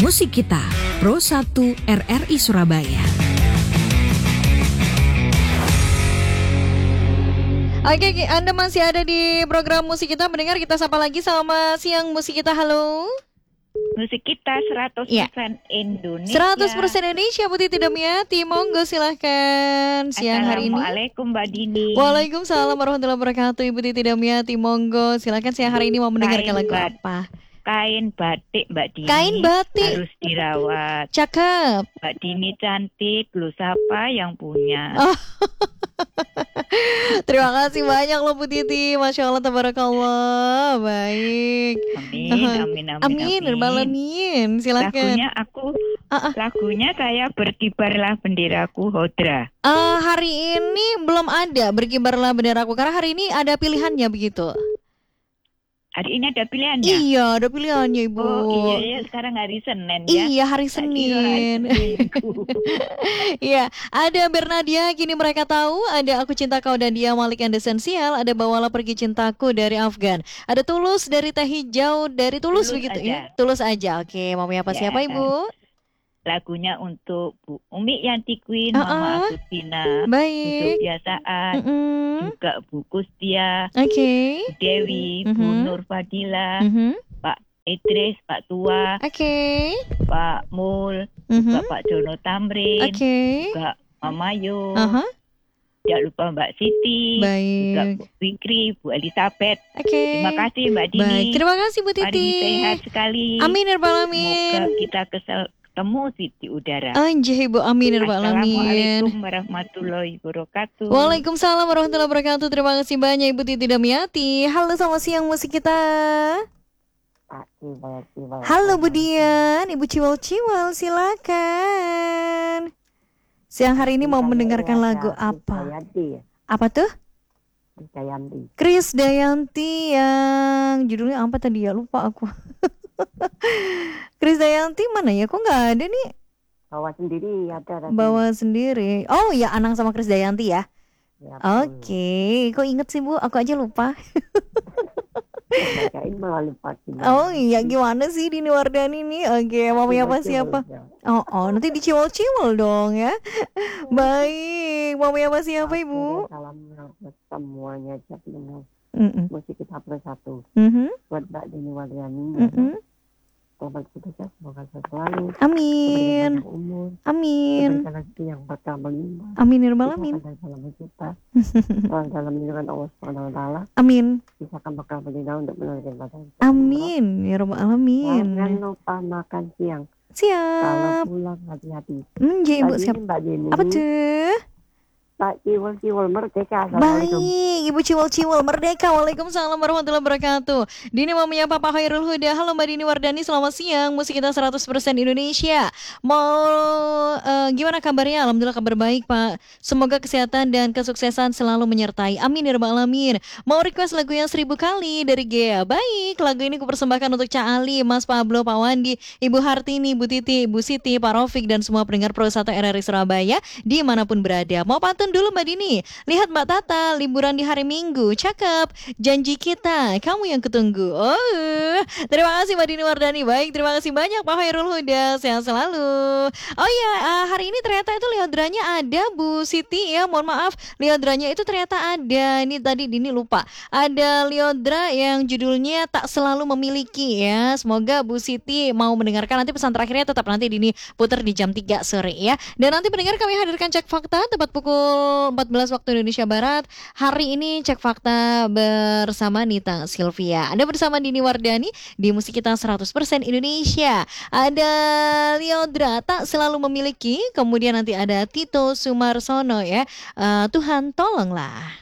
Musik Kita, Pro 1 RRI Surabaya. Oke, Anda masih ada di program Musik Kita. Mendengar kita sapa lagi sama siang Musik Kita. Halo. Musik Kita 100% ya. Indonesia. 100% Indonesia, Bu Titi Damiati. Monggo silahkan siang hari ini. Assalamualaikum Mbak Dini. Waalaikumsalam warahmatullahi wabarakatuh. Ibu Titi Damiati, monggo silahkan siang hari ini mau mendengarkan lagu apa? Kain batik Mbak Dini. Kain batik. Harus dirawat. Cakep. Mbak Dini cantik, lu siapa yang punya? Oh. Terima kasih banyak loh Bu Titi. Masya Allah, tabarakallah. Baik. Amin. Amin. Silahkan. Lagunya saya Berkibarlah Benderaku Hodra. Hari ini belum ada Berkibarlah Benderaku, karena hari ini ada pilihannya begitu. Hari ini ada pilihannya? Iya, ada pilihannya Ibu. Oh iya, sekarang hari Senin ya? Iya, hari Senin. Iya, ada Bernadia, Kini Mereka Tahu. Ada Aku Cinta Kau dan Dia, Malik and Esensial. Ada Bawalah Pergi Cintaku dari Afgan. Ada Tulus dari Teh Hijau, dari Tulus begitu ya? Tulus aja, oke. Mau apa siapa Ibu? Lagunya untuk Bu Umi Yanti Queen, Mama Agustina, baik. Bu Biasaan, juga Bu Kustia, Dewi, Bu Nur Fadila, Pak Idris, Pak Tua, Pak Mul, juga Pak Jono Tamrin, juga Mama Yo, tidak lupa Mbak Siti, juga Bu Fikri, Bu Elizabeth. Terima kasih Mbak Dini. Baik. Terima kasih Bu Titi. Hari ini sehat sekali. Amin ya Rabbal Alamin. Semoga kita ketemu di udara. Anjay Ibu, amin ya Rabbal Alamin. Assalamualaikum warahmatullahi wabarakatuh. Waalaikumsalam warahmatullahi wabarakatuh. Terima kasih banyak Ibu Titi Damiati. Halo, selamat siang Musik Kita. Halo Bu Dian, Ibu Ciwal-Ciwal, silakan. Siang hari ini mau mendengarkan lagu apa? Apa tuh? Krisdayanti yang judulnya apa tadi ya? Lupa aku. Krisdayanti mana ya? Kok nggak ada nih? Bawa sendiri. Oh ya, Anang sama Krisdayanti ya. Oke. Kok inget sih Bu? Aku aja lupa. Oh iya, gimana sih Dini Wardani nih? Oke, mau apa siapa? Oh, nanti diciwal-ciwal dong ya. Baik, mau apa siapa Ibu? Salam buat semuanya, Musik Kita Pro 1. Buat Mbak Dini Wardani. Selamat sukses, semoga selalu. Amin. Amin. Yang bakal melimpah. Amin ya Rabbal Alamin. Salam kita. Dalam lindungan Allah Subhanahu wa taala. Amin. Kita akan bakal berjaya untuk menunaikan ibadah. Amin ya Rabbal Alamin. Jangan lupa makan siang. Siap. Kalau pulang hati-hati. Ibu siap. Mbak Dini. Apa tuh? Pak Ciwal-Ciwal Merdeka. Baik, Ibu Ciwal-Ciwal Merdeka. Waalaikumsalam warahmatullahi wabarakatuh. Dini mau menyapa Pak Khairul Huda. Halo Mbak Dini Wardani, selamat siang. Musik Kita 100% Indonesia. Mau gimana kabarnya? Alhamdulillah kabar baik Pak. Semoga kesehatan dan kesuksesan selalu menyertai. Amin ya Rabbal Alamin. Mau request lagu yang 1000 kali dari Gea. Baik, lagu ini kupersembahkan untuk Cak Ali, Mas Pablo, Pak Wandi, Ibu Hartini, Bu Titi, Bu Siti, Pak Rofik, dan semua pendengar Pro 1 RRI Surabaya dimanapun berada. Mau pantun dulu Mbak Dini. Lihat Mbak Tata, liburan di hari Minggu. Cakep. Janji kita, kamu yang kutunggu. Oh, terima kasih Mbak Dini Wardani. Baik, terima kasih banyak Pak Khairul Huda. Sehat selalu. Oh ya, hari ini ternyata itu Leodranya ada Bu Siti ya. Mohon maaf, Leodranya itu ternyata ada. Ini tadi Dini lupa. Ada Leodra yang judulnya Tak Selalu Memiliki ya. Semoga Bu Siti mau mendengarkan. Nanti pesan terakhirnya tetap nanti Dini putar di jam 3 sore ya. Dan nanti pendengar kami hadirkan cek fakta tepat pukul 14 waktu Indonesia Barat. Hari ini cek fakta bersama Nita Silvia. Anda bersama Dini Wardani di Musik Kita 100% Indonesia. Ada Leodra Tak Selalu Memiliki. Kemudian nanti ada Tito Sumarsono ya. Tuhan tolonglah.